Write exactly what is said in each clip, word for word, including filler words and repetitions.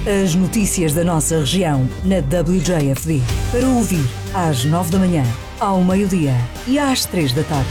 As notícias da nossa região na W J F D. Para ouvir às nove da manhã, ao meio-dia e às três da tarde.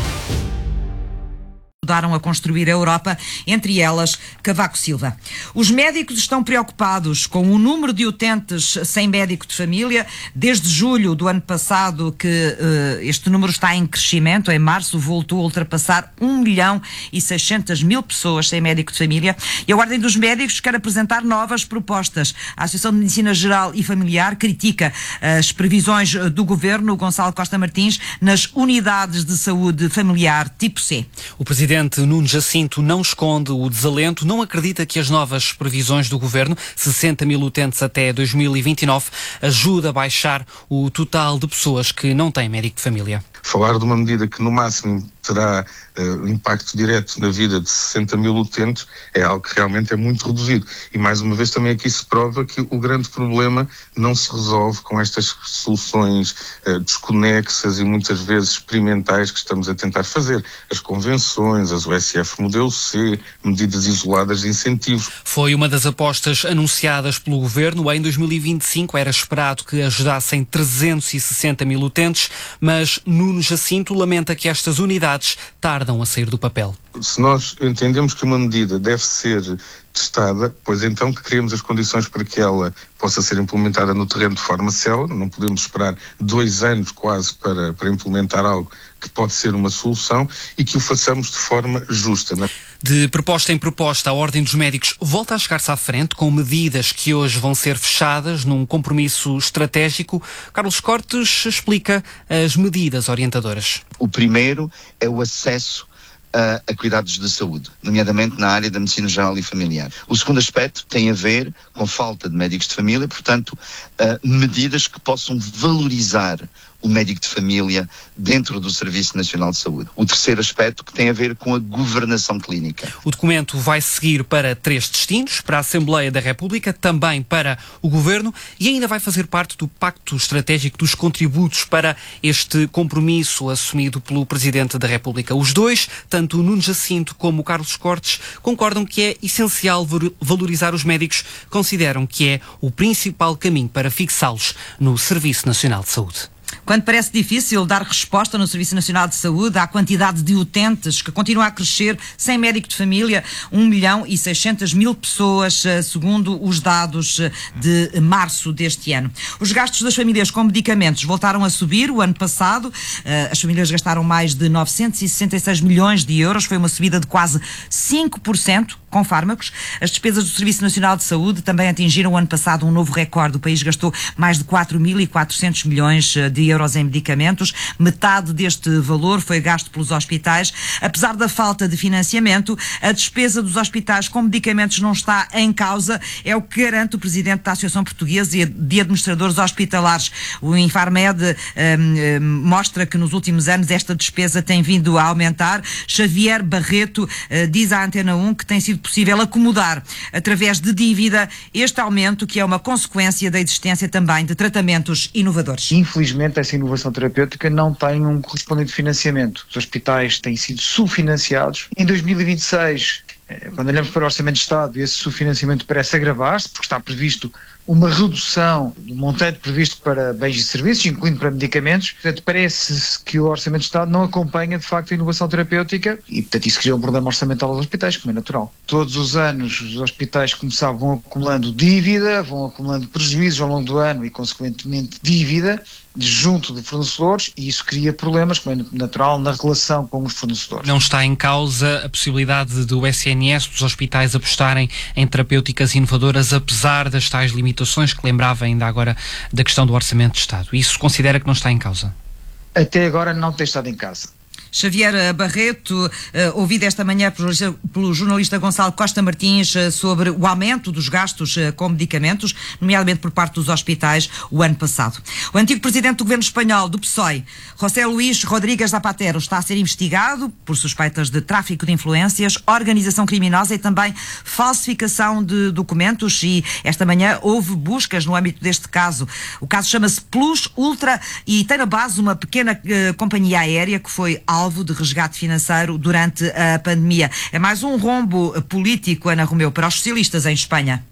Ajudaram a construir a Europa, entre elas Cavaco Silva. Os médicos estão preocupados com o número de utentes sem médico de família. Desde julho do ano passado que uh, este número está em crescimento. Em março voltou a ultrapassar um milhão e seiscentas mil pessoas sem médico de família. E a Ordem dos Médicos quer apresentar novas propostas. A Associação de Medicina Geral e Familiar critica as previsões do Governo, Gonçalo Costa Martins, nas unidades de saúde familiar tipo C. O presidente O presidente Nuno Jacinto não esconde o desalento, não acredita que as novas previsões do governo, sessenta mil utentes até dois mil e vinte e nove, ajuda a baixar o total de pessoas que não têm médico de família. Falar de uma medida que no máximo terá uh, impacto direto na vida de sessenta mil utentes é algo que realmente é muito reduzido. E mais uma vez também aqui se prova que o grande problema não se resolve com estas soluções uh, desconexas e muitas vezes experimentais que estamos a tentar fazer. As convenções, as U S F modelo C, medidas isoladas de incentivos. Foi uma das apostas anunciadas pelo governo. Em dois mil e vinte e cinco era esperado que ajudassem trezentos e sessenta mil utentes, mas Nuno Jacinto lamenta que estas unidades tardam a sair do papel. Se nós entendemos que uma medida deve ser testada, pois então que criemos as condições para que ela possa ser implementada no terreno de forma célere. Não podemos esperar dois anos quase para, para implementar algo que pode ser uma solução e que o façamos de forma justa. Né? De proposta em proposta, a Ordem dos Médicos volta a chegar-se à frente com medidas que hoje vão ser fechadas num compromisso estratégico. Carlos Cortes explica as medidas orientadoras. O primeiro é o acesso a, a cuidados de saúde, nomeadamente na área da medicina geral e familiar. O segundo aspecto tem a ver com falta de médicos de família, portanto, uh, medidas que possam valorizar o médico de família dentro do Serviço Nacional de Saúde. O terceiro aspecto que tem a ver com a governação clínica. O documento vai seguir para três destinos, para a Assembleia da República, também para o Governo e ainda vai fazer parte do Pacto Estratégico dos Contributos para este compromisso assumido pelo Presidente da República. Os dois, tanto o Nuno Jacinto como o Carlos Cortes, concordam que é essencial valorizar os médicos, consideram que é o principal caminho para fixá-los no Serviço Nacional de Saúde. Quando parece difícil dar resposta no Serviço Nacional de Saúde à quantidade de utentes que continua a crescer sem médico de família, um milhão e seiscentas mil pessoas, segundo os dados de março deste ano. Os gastos das famílias com medicamentos voltaram a subir o ano passado. As famílias gastaram mais de novecentos e sessenta e seis milhões de euros, foi uma subida de quase cinco por cento com fármacos. As despesas do Serviço Nacional de Saúde também atingiram o ano passado um novo recorde. O país gastou mais de quatro mil e quatrocentos milhões de euros em medicamentos. Metade deste valor foi gasto pelos hospitais. Apesar da falta de financiamento, a despesa dos hospitais com medicamentos não está em causa. É o que garante o presidente da Associação Portuguesa de Administradores Hospitalares. O Infarmed um, um, mostra que nos últimos anos esta despesa tem vindo a aumentar. Xavier Barreto uh, diz à Antena um que tem sido possível acomodar, através de dívida, este aumento que é uma consequência da existência também de tratamentos inovadores. Infelizmente, essa inovação terapêutica não tem um correspondente financiamento. Os hospitais têm sido subfinanciados. Em dois mil e vinte e seis, quando olhamos para o Orçamento de Estado, esse subfinanciamento parece agravar-se, porque está previsto uma redução do montante previsto para bens e serviços, incluindo para medicamentos. Portanto, parece que o Orçamento de Estado não acompanha, de facto, a inovação terapêutica e, portanto, isso cria um problema orçamental aos hospitais, como é natural. Todos os anos, os hospitais começavam vão acumulando dívida, vão acumulando prejuízos ao longo do ano e, consequentemente, dívida junto de fornecedores, e isso cria problemas, como é natural, na relação com os fornecedores. Não está em causa a possibilidade do S N S, dos hospitais, apostarem em terapêuticas inovadoras, apesar das tais limitações que lembrava ainda agora da questão do Orçamento de Estado. Isso considera que não está em causa? Até agora não tem estado em causa. Xavier Barreto, uh, ouvido esta manhã pelo, pelo jornalista Gonçalo Costa Martins uh, sobre o aumento dos gastos uh, com medicamentos, nomeadamente por parte dos hospitais, o ano passado. O antigo presidente do governo espanhol, do P S O E, José Luís Rodríguez Zapatero, está a ser investigado por suspeitas de tráfico de influências, organização criminosa e também falsificação de documentos, e esta manhã houve buscas no âmbito deste caso. O caso chama-se Plus Ultra e tem na base uma pequena uh, companhia aérea que foi alvo de resgate financeiro durante a pandemia. É mais um rombo político, Ana Romeu, para os socialistas em Espanha.